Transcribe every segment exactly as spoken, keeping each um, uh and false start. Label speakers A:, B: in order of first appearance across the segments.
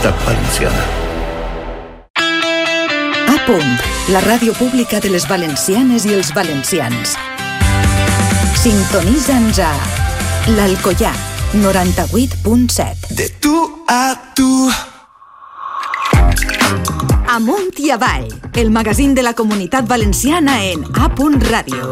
A: Comunitat Valenciana.
B: A punt, la ràdio pública de les valencianes i els valencians. Sintonitza'ns a l'Alcoià, noranta-vuit punt set.
C: De tu a tu.
B: Amunt i avall, el magazín de la Comunitat Valenciana en A punt Ràdio.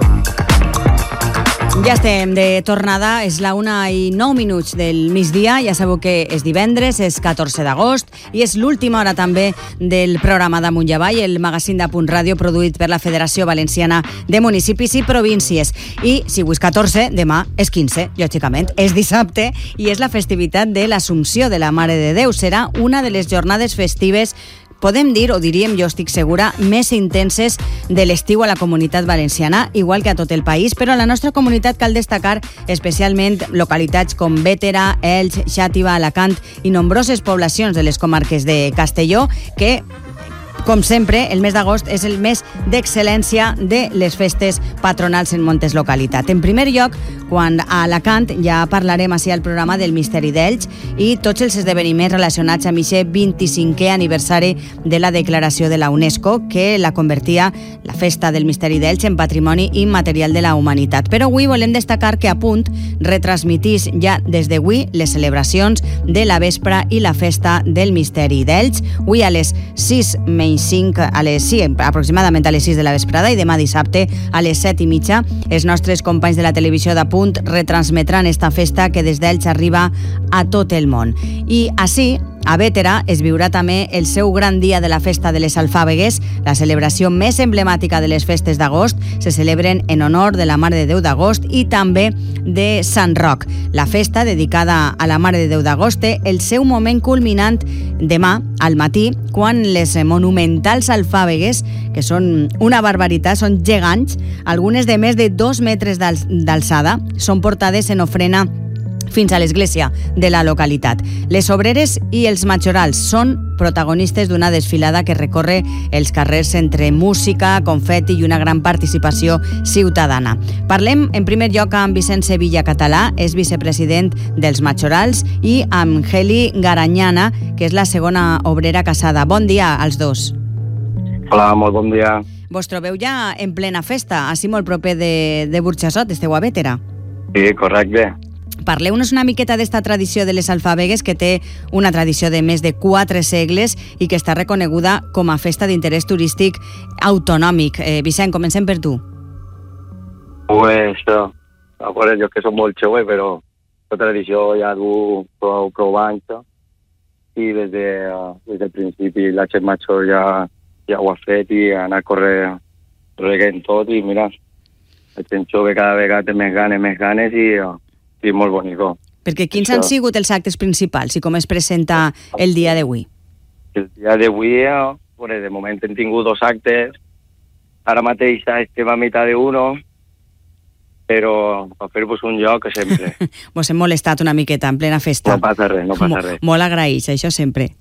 D: Ja estem de tornada, és la una i nou minuts del migdia, ja sabeu que és divendres, és catorze d'agost i és l'última hora també del programa d'Amunt i Avall, el magazín d'A punt Ràdio produït per la Federació Valenciana de Municipis i Províncies. I si avui és catorze, demà és quinze, lògicament, és dissabte i és la festivitat de l'Assumpció de la Mare de Déu. Serà una de les jornades festives, podem dir, o diríem, jo estic segura, més intenses de l'estiu a la Comunitat Valenciana, igual que a tot el país, però a la nostra comunitat cal destacar especialment localitats com Bétera, Elx, Xàtiva, Alacant i nombroses poblacions de les comarques de Castelló, que, com sempre, el mes d'agost és el mes d'excel·lència de les festes patronals en moltes localitats. En primer lloc, quan a Alacant ja parlarem així al programa del Misteri d'Elx i tots els esdeveniments relacionats amb aquest vint-i-cinquè aniversari de la declaració de la UNESCO, que la convertia, la festa del Misteri d'Elx, en patrimoni immaterial de la humanitat. Però avui volem destacar que A Punt retransmitís ja des d'avui les celebracions de la vespra i la festa del Misteri d'Elx. Avui a les sis menys cinc, a les, sí, aproximadament a les sis de la vesprada, i demà dissabte a les set i mitja els nostres companys de la televisió d'A Punt retransmetran esta festa que des d'Elx arriba a tot el món. I així, a Bétera es viurà també el seu gran dia de la festa de les Alfàbegues, la celebració més emblemàtica de les festes d'agost. Se celebren en honor de la Mare de Déu d'Agost i també de Sant Roc. La festa, dedicada a la Mare de Déu d'Agost, té el seu moment culminant demà al matí, quan les monumentals alfàbegues, que són una barbaritat, són gegants, algunes de més de dos metres d'alçada, són portades en ofrena fins a l'església de la localitat. Les obreres i els majorals són protagonistes d'una desfilada que recorre els carrers entre música, confeti i una gran participació ciutadana. Parlem en primer lloc amb Vicent Sevilla Català, és vicepresident dels majorals, i amb Heli Garanyana, que és la segona obrera casada. Bon dia als dos.
E: Hola, molt bon dia.
D: Vos trobeu ja en plena festa, així molt proper de, de Burxassot, esteu a Bétera.
E: Sí, correcte.
D: Parleu-nos una miqueta d'esta tradició de les alfàbegues, que té una tradició de més de quatre segles i que està reconeguda com a festa d'interès turístic autonòmic. Eh, Vicent, comencem per tu.
E: Pues, uh, a veure, jo que soc molt jove, però la tradició ja du prou, prou anys, i des, de, uh, des del principi la gent major ja, ja ho ha fet i ha anat a córrer reguent tot, i mira, la gent jove cada vegada té més ganes, més ganes, i... Uh, Sí, molt bonico.
D: Perquè quins Això. han sigut els actes principals i com es presenta el dia d'avui?
E: El dia d'avui, eh, de moment hem tingut dos actes. Ara mateix estem a meitat d'uno, però per fer-vos un lloc sempre.
D: Vos hem molestat una miqueta en plena festa.
E: No passa res, no passa
D: Mo-
E: res.
D: Molt agraïts, això sempre.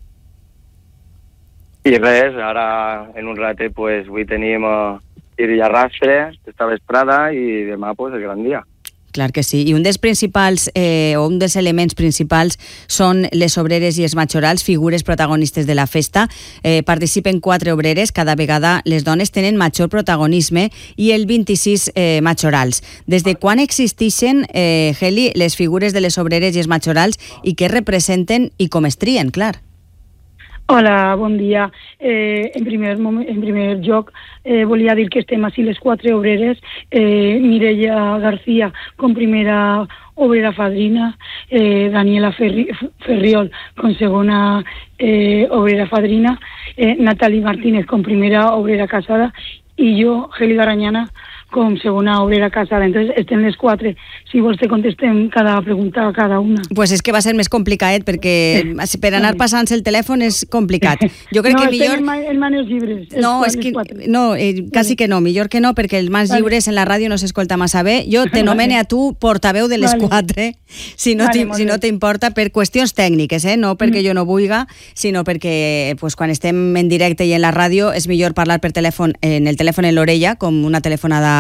E: I res, ara en un ratet pues, avui tenim uh, tir i arrastre, esta vesprada, i demà pues, el gran dia.
D: Clar que sí. I un dels principals, eh, o un dels elements principals són les obreres i els majorals, figures protagonistes de la festa. Eh, participen quatre obreres, cada vegada les dones tenen major protagonisme, i el vint-i-sis eh, majorals. Des de quan existeixen, eh, Heli, les figures de les obreres i els majorals, i què representen i com es trien, clar?
F: Hola, bon dia. Eh, en, primer moment, en primer lloc, eh, volia dir que estem així les quatre obreres. Eh, Mireia García com primera obrera fadrina, eh, Daniela Ferri, Ferriol com segona eh, obrera fadrina, eh, Natalie Martínez com primera obrera casada, i jo, Heli Garanyana, com segona obrera casada. Entonces, estem les quatre. Si vols te contestem cada pregunta a cada una.
D: Pues és que va ser més complicat, perquè per anar passant-se el telèfon és complicat. Jo crec
F: no,
D: que millor...
F: No, estem en mans llibres.
D: No, és que... No, eh, quasi que no, millor que no, perquè els mans vale. lliures en la ràdio no s'escolta massa bé. Jo te nomene a tu portaveu de les vale. quatre, si no, vale, si no t'importa, per qüestions tècniques, eh? No perquè mm. jo no vulga, sinó perquè pues, quan estem en directe i en la ràdio és millor parlar per telèfon, en el telèfon en l'orella, com una telefonada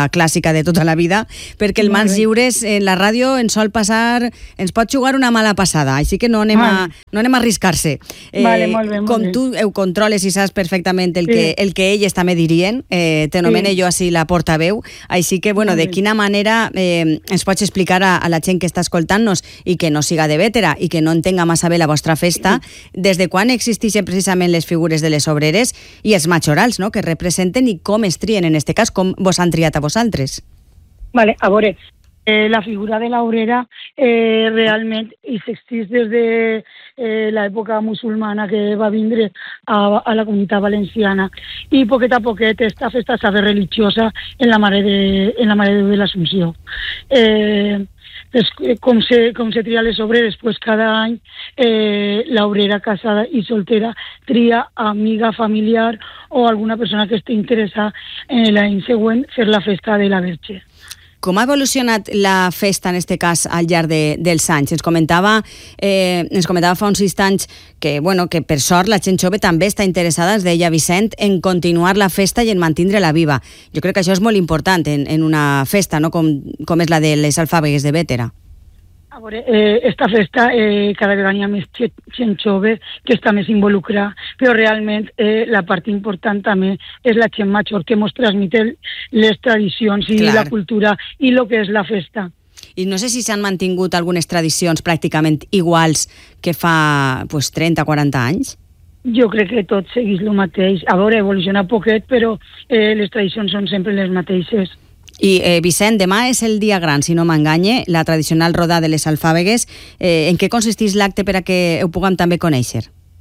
D: pregunta clàssica de tota la vida, perquè el mans lliures en la ràdio ens sol passar, ens pot jugar una mala passada, així que no anem a, no anem a arriscar-se.
F: Eh, vale, molt bé, molt
D: com
F: bé.
D: tu ho controles i saps perfectament el, sí. que, el que elles també dirien, eh, t'anomene sí. jo així la portaveu, així que, bueno, de quina manera eh, ens pots explicar a, a la gent que està escoltant-nos i que no siga de Bétera i que no entenga massa bé la vostra festa, des de quan existeixen precisament les figures de les obreres i els majorals, no?, que representen i com es trien en este cas, com vos han triat a vosaltres.
F: Vale, a veure, eh, la figura de l'obrera eh, realment existeix des de eh, l'època musulmana que va vindre a, a la comunitat valenciana i poquet a poquet esta festa s'ha fet religiosa en la Mare de, en la Mare de Déu de l'Assumpció. Eh, pues, com, se, com se tria les obreres, pues cada any eh, l'obrera casada i soltera tria amiga, familiar o alguna persona que estigui interessada en l'any següent fer la festa de la Verge.
D: Com ha evolucionat la festa, en este cas, al llarg de, dels anys? Ens comentava, eh, ens comentava fa uns instants que, bueno, que per sort la gent jove també està interessada, ens deia Vicent, en continuar la festa i en mantindre-la viva. Jo crec que això és molt important en, en una festa, no? com, com és la de les alfàbegues de Bétera.
F: A veure, eh, esta festa eh, cada vegada hi ha més gent jove que està més involucrada, però realment eh, la part important també és la gent major que ens transmet les tradicions i Clar. la cultura i el que és la festa.
D: I no sé si s'han mantingut algunes tradicions pràcticament iguals que fa pues, trenta o quaranta anys?
F: Jo crec que tot segueix el mateix. A veure, evoluciona poquet, però eh, les tradicions són sempre les mateixes.
D: I eh, Vicent, demà és el dia gran, si no m'enganye, la tradicional roda de les alfàbegues. Eh, en què consisteix l'acte per a que ho puguem també conèixer?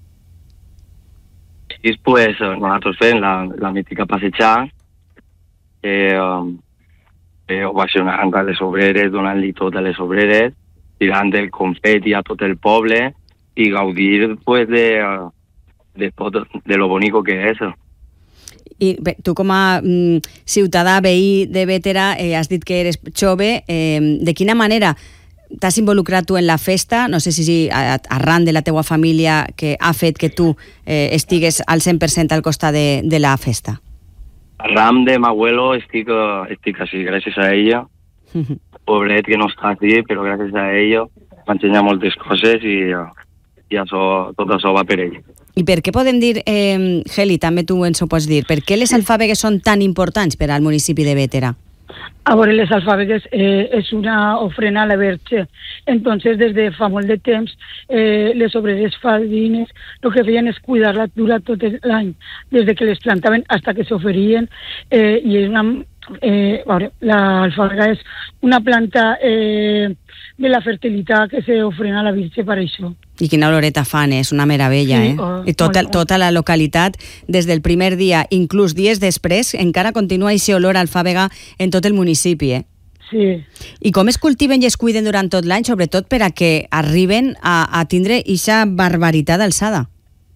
E: I pues, nosaltres fem la, la mítica passejada, eh, eh, ovacionant a les obreres, donant-li tot a les obreres, tirant el confeti a tot el poble i gaudir pues, de, de tot, de lo bonico que és.
D: I bé, tu com a mm, ciutadà veí de Bétera eh, has dit que eres jove, eh, de quina manera t'has involucrat tu en la festa? No sé si arran de la teua família que ha fet que tu eh, estigues al cent per cent al costat de, de la festa.
E: Arran de m'abuelo estic, estic així, gràcies a ella. Pobret que no està aquí, però gràcies a ella m'ensenya moltes coses i, i això, tot això va per ell.
D: I per què podem dir, eh, Heli, també tu ens ho pots dir, per què les alfàbegues són tan importants per al municipi de Bétera?
F: A veure, les alfàbegues eh, és una ofrena a la Verge. Entonces, des de fa molt de temps, eh, les obreres faldines el que feien és cuidar-la durant tot l'any, des de que les plantaven fins que s'oferien, eh, i és una... Eh, l'alfàbega és una planta eh, de la fertilitat que s'ofrena a la Virge per això.
D: I quina oloreta fan, és una meravella, sí, eh? Oh, I tota, tota la localitat, des del primer dia, inclús dies després, encara continua aquesta olor a alfàbega en tot el municipi, eh?
F: Sí.
D: I com es cultiven i es cuiden durant tot l'any, sobretot per a que arriben a, a tindre aquesta barbaritat alçada?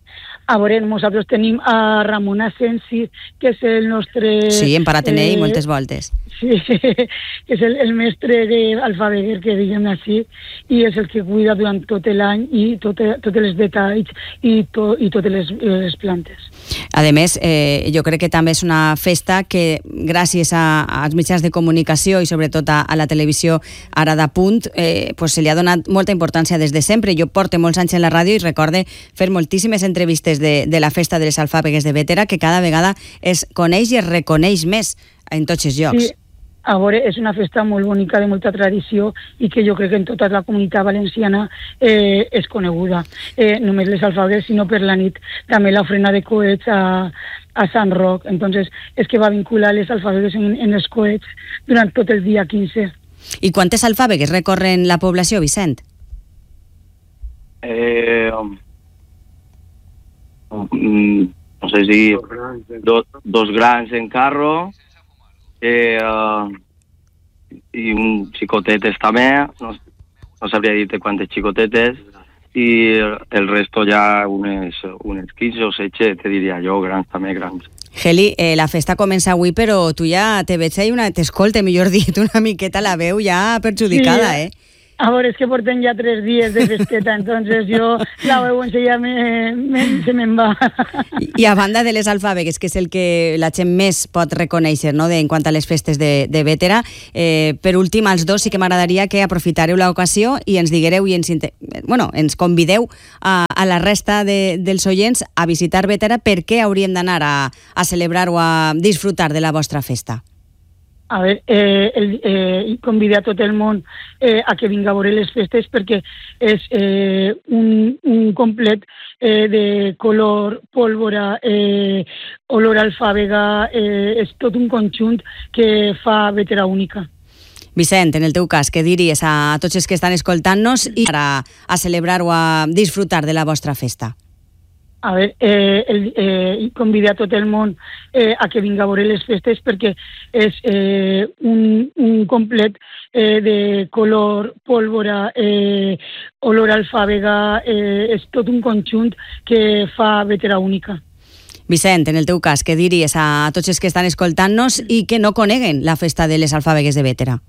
F: A veure, nosaltres tenim a Ramon Asensi, que és el nostre...
D: Sí, en Paratenei eh, moltes voltes.
F: Sí, que és el, el mestre d'alfàbeguer, que diguem així, i és el que cuida durant tot l'any i tots tot els detalls i, to, i totes les, les plantes.
D: A més, eh, jo crec que també és una festa que, gràcies a, als mitjans de comunicació i sobretot a, a la televisió ara d'Apunt, eh, pues se li ha donat molta importància des de sempre. Jo porto molts anys en la ràdio i recorde fer moltíssimes entrevistes de, de la festa de les alfàbegues de Bétera, que cada vegada es coneix i es reconeix més en tots els llocs.
F: Sí. A veure, és una festa molt bonica, de molta tradició, i que jo crec que en tota la comunitat valenciana eh, és coneguda. Eh, només les alfàbegues, sinó per la nit. També l'ofrena de coets a, a Sant Roc. Entonces, és que va vincular les alfàbegues en, en els coets durant tot el dia quinze.
D: I quantes alfàbegues recorren la població, Vicent?
E: Eh, no sé si do, dos grans en carro, eh, uh, i un xicotetes també, no, no sabria dir-te quantes xicotetes, i el resto ja unes, unes quinze o setze, te diria jo, grans també, grans.
D: Heli, eh, la festa comença avui, però tu ja te veig ahí una... T'escolte, millor dit, una miqueta la veu ja perjudicada, sí, eh?
F: A ver, es que porten ya tres días de festeta, entonces yo la veu enseguida me, me, se me'n va.
D: I, I a banda de les alfàbegues, que és el que la gent més pot reconèixer, no?, de, en quant a les festes de, de Bétera, eh, per últim, als dos sí que m'agradaria que aprofitareu l'ocasió i ens diguereu i ens, bueno, ens convideu a, a la resta de, dels oients a visitar Bétera. Per què hauríem d'anar a, a celebrar o a disfrutar de la vostra festa?
F: A veure, eh, el, eh, convidar a tot el món eh, a que vinga a veure les festes perquè és eh, un, un complet eh, de color, pólvora, eh, olor alfàbega, eh, és tot un conjunt que fa Bétera única.
D: Vicent, en el teu cas, què diries a tots els que estan escoltant-nos i a, a celebrar o a disfrutar de la vostra festa?
F: A veure, eh, el, eh, convidar a tot el món eh, a que vinga a veure les festes perquè és eh, un, un complet eh, de color, pólvora, eh, olor alfàbega, eh, és tot un conjunt que fa Bétera única.
D: Vicent, en el teu cas, què diries a tots els que estan escoltant-nos i que no coneguen la festa de les alfàbegues de Bétera?